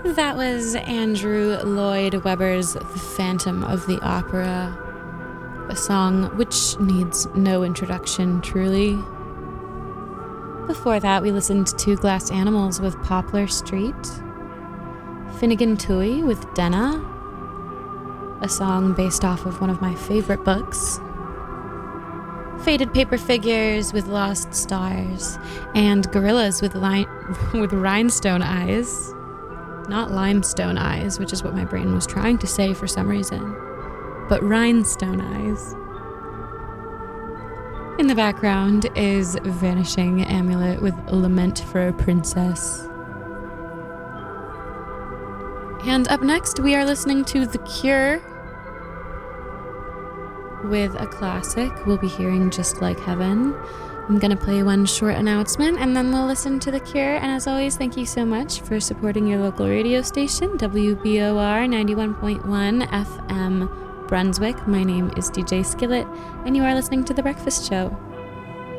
That was Andrew Lloyd Webber's The Phantom of the Opera, a song which needs no introduction, truly. Before that, we listened to Glass Animals with Poplar Street, Finnegan Toohey with Denna, a song based off of one of my favorite books, Faded Paper Figures with Lost Stars, and Gorillaz with Rhinestone Eyes. Not Limestone Eyes, which is what my brain was trying to say for some reason, but Rhinestone Eyes. In the background is Vanishing Amulet with Lament for a Princess. And up next, we are listening to The Cure with a classic we'll be hearing, Just Like Heaven. I'm going to play one short announcement and then we'll listen to The Cure. And as always, thank you so much for supporting your local radio station, WBOR 91.1 FM Brunswick. My name is DJ Skillet, and you are listening to The Breakfast Show.